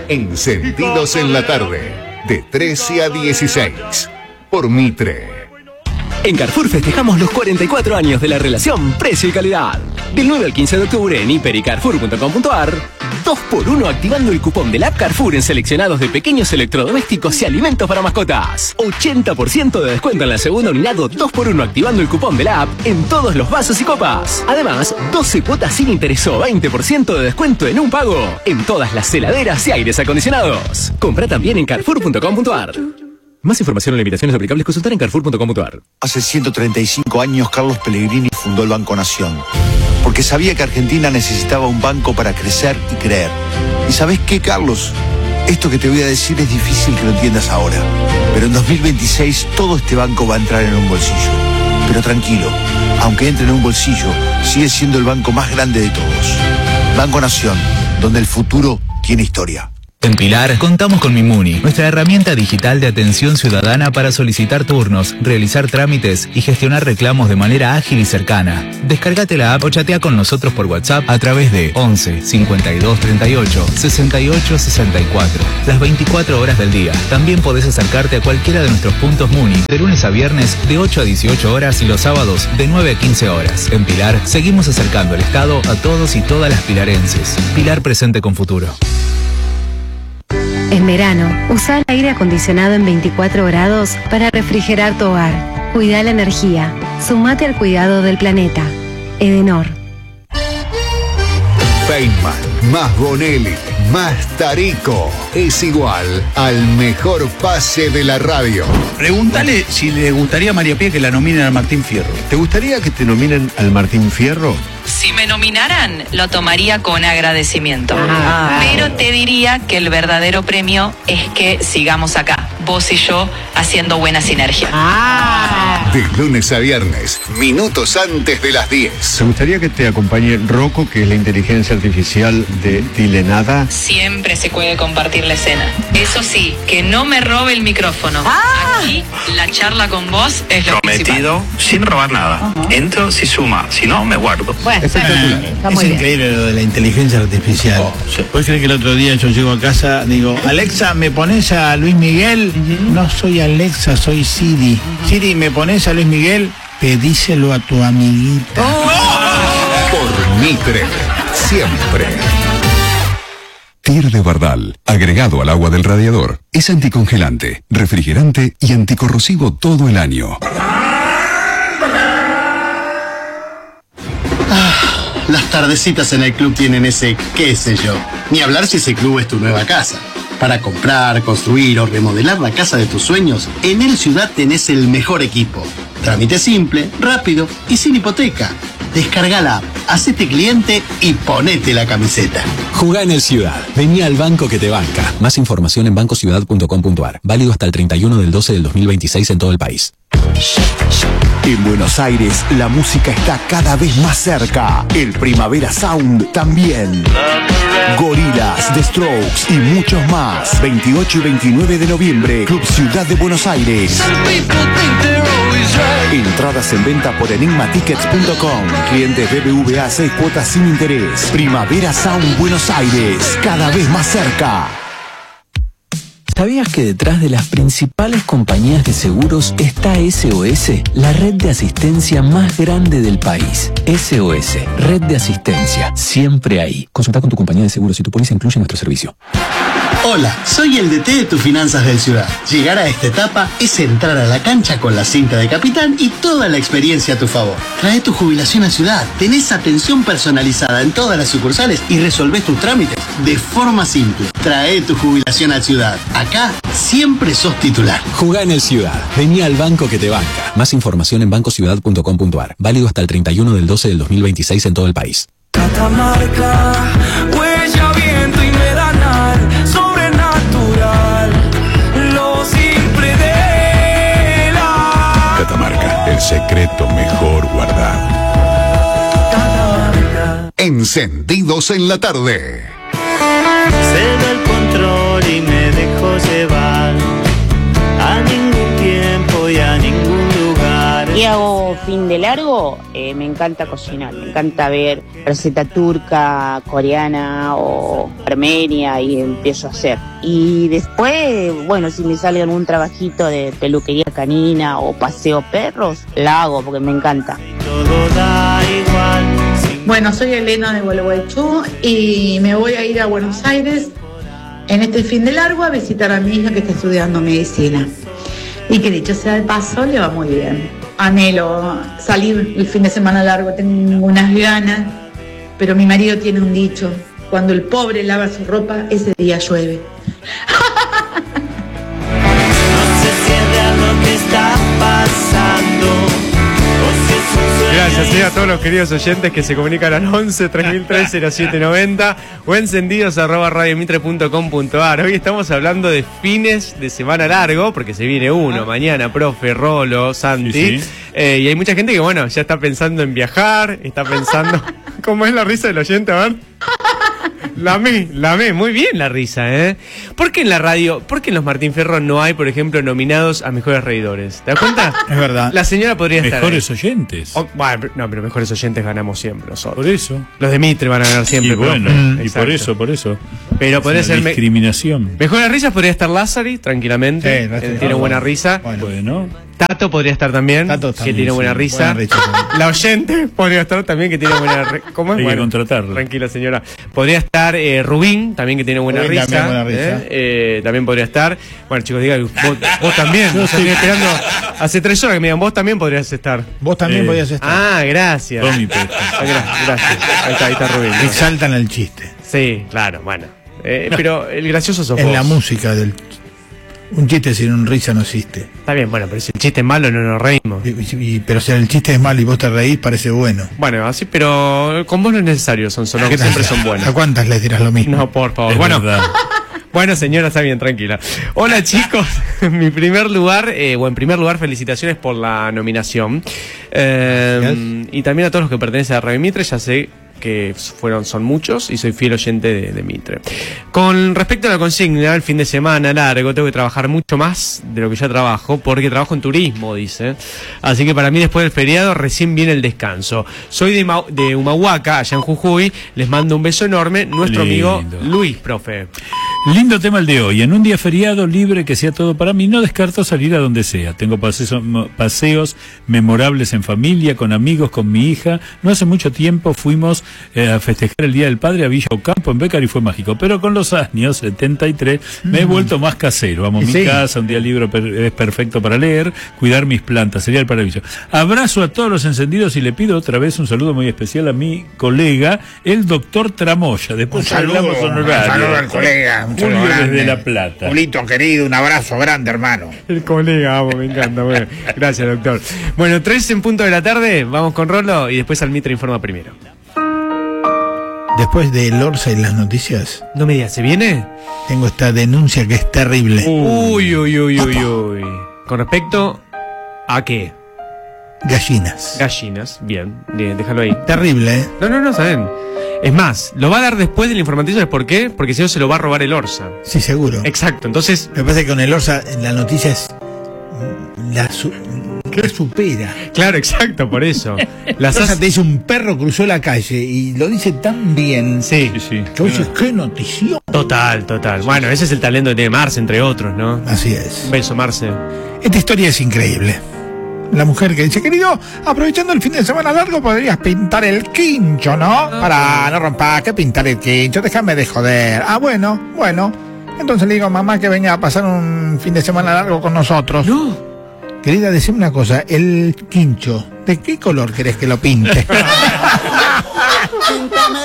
Encendidos en la tarde, de 13 a 16, por Mitre. En Carrefour festejamos los 44 años de la relación precio y calidad. Del 9 al 15 de octubre en hiper y carrefour.com.ar, 2x1 activando el cupón del app Carrefour en seleccionados de pequeños electrodomésticos y alimentos para mascotas. 80% de descuento en la segunda unidad o 2x1 activando el cupón de la app en todos los vasos y copas. Además, 12 cuotas sin interés o 20% de descuento en un pago en todas las heladeras y aires acondicionados. Compra también en carrefour.com.ar. Más información o limitaciones aplicables, consultar en carrefour.com.ar. Hace 135 años Carlos Pellegrini fundó el Banco Nación, porque sabía que Argentina necesitaba un banco para crecer y creer. ¿Y sabés qué, Carlos? Esto que te voy a decir es difícil que lo entiendas ahora, pero en 2026 todo este banco va a entrar en un bolsillo. Pero tranquilo, aunque entre en un bolsillo, sigue siendo el banco más grande de todos. Banco Nación, donde el futuro tiene historia. En Pilar, contamos con Mimuni, nuestra herramienta digital de atención ciudadana para solicitar turnos, realizar trámites y gestionar reclamos de manera ágil y cercana. Descárgate la app o chatea con nosotros por WhatsApp a través de 11 52 38 68 64. Las 24 horas del día. También podés acercarte a cualquiera de nuestros puntos Muni, de lunes a viernes de 8 a 18 horas y los sábados de 9 a 15 horas. En Pilar, seguimos acercando el Estado a todos y todas las pilarenses. Pilar presente con futuro. En verano, usa el aire acondicionado en 24 grados para refrigerar tu hogar. Cuida la energía. Sumate al cuidado del planeta. Edenor. Feynman, más Bonelli, más Tarico, es igual al mejor pase de la radio. Pregúntale si le gustaría a María Pía que la nominen al Martín Fierro. ¿Te gustaría que te nominen al Martín Fierro? Si me nominaran, lo tomaría con agradecimiento. Pero te diría que el verdadero premio es que sigamos acá, vos y yo, haciendo buena sinergia. De lunes a viernes, minutos antes de las 10. ¿Te gustaría que te acompañe Rocco, que es la inteligencia artificial de Tilenada? Siempre se puede compartir la escena. Eso sí, que no me robe el micrófono. Aquí, la charla con vos es lo prometido, principal. sin robar nada. Entro si suma, si no, me guardo. Bueno, es increíble lo de la inteligencia artificial. ¿Puedes creer que el otro día yo llego a casa, digo, Alexa, ¿me pones a Luis Miguel? No soy Alexa, soy Siri. Siri, ¿me pones a Luis Miguel? Pedíselo a tu amiguita. Por Mitre, siempre. TIR de Bardal, agregado al agua del radiador, es anticongelante, refrigerante y anticorrosivo todo el año. Las tardecitas en el club tienen ese qué sé yo. Ni hablar si ese club es tu nueva casa. Para comprar, construir o remodelar la casa de tus sueños, en El Ciudad tenés el mejor equipo. Trámite simple, rápido y sin hipoteca. Descarga la app, hacete cliente y ponete la camiseta. Jugá en El Ciudad. Vení al banco que te banca. Más información en bancociudad.com.ar. Válido hasta el 31 del 12 del 2026 en todo el país. En Buenos Aires, la música está cada vez más cerca. El Primavera Sound también. Gorillaz, The Strokes y muchos más. 28 y 29 de noviembre, Club Ciudad de Buenos Aires. Entradas en venta por enigmatickets.com. Clientes BBVA 6 cuotas sin interés. Primavera Sound Buenos Aires, cada vez más cerca. ¿Sabías que detrás de las principales compañías de seguros está SOS, la red de asistencia más grande del país? SOS, red de asistencia, siempre ahí. Consulta con tu compañía de seguros si tu póliza incluye nuestro servicio. Hola, soy el DT de tus finanzas del Ciudad. Llegar a esta etapa es entrar a la cancha con la cinta de capitán y toda la experiencia a tu favor. Trae tu jubilación a Ciudad, tenés atención personalizada en todas las sucursales y resolvés tus trámites de forma simple. Trae tu jubilación a Ciudad. Acá siempre sos titular. Jugá en El Ciudad. Vení al banco que te banca. Más información en bancociudad.com.ar. Válido hasta el 31 del 12 del 2026 en todo el país. Catamarca, huella, viento y medanal, sobrenatural, lo simple de la... Catamarca, el secreto mejor guardado. Catamarca. Encendidos en la tarde. Cede el control y me dejo llevar a ningún tiempo y a ningún lugar. Y hago fin de largo. largo, me encanta cocinar, me encanta ver receta turca, coreana o armenia y empiezo a hacer. Y después, bueno, si me sale algún trabajito de peluquería canina o paseo perros, la hago porque me encanta. Bueno, soy Elena de Gualeguaychú y me voy a ir a Buenos Aires en este fin de largo a visitar a mi hija que está estudiando medicina. Y que dicho sea de paso, le va muy bien. Anhelo salir el fin de semana largo, tengo unas ganas, pero mi marido tiene un dicho: cuando el pobre lava su ropa, ese día llueve. Gracias a todos los queridos oyentes que se comunican al 11 3003 0790 o encendidos@radiomitre.com.ar. Hoy estamos hablando de fines de semana largo, porque se viene uno mañana, profe, Rolo, Santi. Sí. Y hay mucha gente que, bueno, ya está pensando en viajar, está pensando... ¿Cómo es la risa del oyente? A ver. La amé, muy bien la risa, ¿eh? ¿Por qué en la radio, por qué en los Martín Fierro no hay, por ejemplo, nominados a mejores reidores? ¿Te das cuenta? Es verdad. La señora podría estar mejores oyentes. Bueno, no, pero mejores oyentes ganamos siempre nosotros. Por eso. Los de Mitre van a ganar siempre. Y bueno, y por eso. Pero podría ser discriminación. Mejores risas podría estar Lázari, tranquilamente. Tiene buena risa. Bueno. Tato podría estar también, que tiene buena risa. La oyente podría estar también, que tiene buena risa. ¿Cómo es? Hay que contratarlo. Tranquila, señora. Podría estar Rubín, también, que tiene buena risa. También, buena risa. También podría estar. Bueno, chicos, digan, vos también. Yo estoy esperando hace 3 horas que me digan, vos también podrías estar. Vos también podrías estar. Ah, gracias. Gracias. Ahí está Rubín. Exaltan el chiste. Sí, claro, bueno. Pero el gracioso sos vos. En la música del... Un chiste sin un risa no existe. Está bien, bueno, pero si el chiste es malo no nos reímos. Pero si el chiste es malo y vos te reís, parece bueno. Bueno, así, pero con vos no es necesario, siempre son buenos. ¿A cuántas les dirás lo mismo? No, por favor. Es bueno, verdad. Bueno, señora, está bien, tranquila. Hola, chicos. En primer lugar, felicitaciones por la nominación. Y también a todos los que pertenecen a Radio Mitre, ya sé que son muchos y soy fiel oyente de Mitre. Con respecto a la consigna, el fin de semana largo, tengo que trabajar mucho más de lo que ya trabajo, porque trabajo en turismo, dice. Así que para mí, después del feriado, recién viene el descanso. Soy de Humahuaca, allá en Jujuy. Les mando un beso enorme. Nuestro amigo Luis, profe. Lindo tema el de hoy. En un día feriado libre que sea todo para mí, no descarto salir a donde sea. Tengo paseos memorables en familia, con amigos, con mi hija. No hace mucho tiempo fuimos a festejar el Día del Padre a Villa Ocampo en Bécar y fue mágico. Pero con los años, 73, me he vuelto más casero. Amo mi casa, un día libre es perfecto para leer, cuidar mis plantas, sería el paraíso. Abrazo a todos los encendidos y le pido otra vez un saludo muy especial a mi colega, el doctor Tramoya. Después hablamos honorario. Un saludo al colega. Julio desde La Plata. Julito querido, un abrazo grande, hermano. El colega, me encanta. Bueno, gracias, doctor. Bueno, 3 en punto de la tarde, vamos con Rolo y después al Mitre Informa primero. Después de Lorza y las noticias. No me digas, ¿se viene? Tengo esta denuncia que es terrible. Uy. ¿Con respecto a qué? Gallinas. Bien, déjalo ahí. Terrible, ¿eh? No, saben. Es más, lo va a dar después del informativo, ¿sabes por qué? Porque si no se lo va a robar el Orsa. Sí, seguro. Exacto, entonces... Me parece que con el Orsa la noticia es... La supera. Claro, exacto, por eso. La Orsa te dice un perro cruzó la calle y lo dice tan bien. Sí. Que dices, qué notición. Total. Bueno, ese es el talento que tiene Marce, entre otros, ¿no? Así es. Un beso, Marce. Esta historia es increíble. La mujer que dice, querido, aprovechando el fin de semana largo podrías pintar el quincho, ¿no? Para no romper, ¿qué pintar el quincho? Déjame de joder. Ah, bueno. Entonces le digo a mamá que venga a pasar un fin de semana largo con nosotros. No. Querida, decime una cosa, el quincho, ¿de qué color querés que lo pinte?